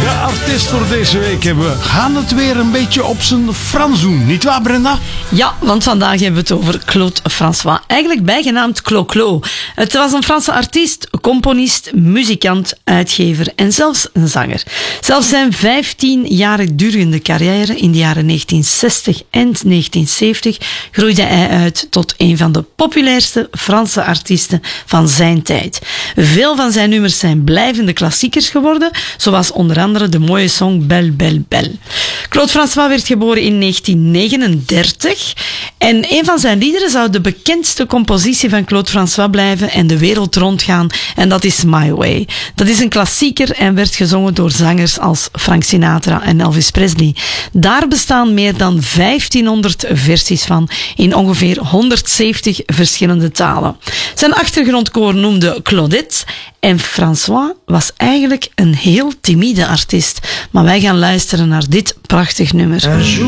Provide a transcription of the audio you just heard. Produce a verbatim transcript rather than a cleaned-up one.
artiest voor deze week hebben we. Gaan het weer een beetje op zijn Frans doen, nietwaar Brenda? Ja, want vandaag hebben we het over Claude François. Eigenlijk bijgenaamd Clo-Clo. Het was een Franse artiest, componist, muzikant, uitgever en zelfs een zanger. Zelfs zijn vijftienjarig durende carrière in de jaren negentien zestig en negentien zeventig groeide hij uit tot een van de populairste Franse artiesten van zijn tijd. Veel van zijn nummers zijn blijvende klassiekers geworden, zoals onder andere de mooie song Belle, Belle, Belle. Claude François werd geboren in negentien negenendertig en een van zijn liederen zou de bekendste compositie van Claude François blijven en de wereld rondgaan, en dat is My Way. Dat is een klassieker en werd gezongen door zangers als Frank Sinatra en Elvis Presley. Daar bestaan meer dan vijftienhonderd versies van in ongeveer honderdzeventig verschillende talen. Zijn achtergrondkoor noemde Claudette en François was eigenlijk een heel timide artiest. Maar wij gaan luisteren naar dit prachtig nummer.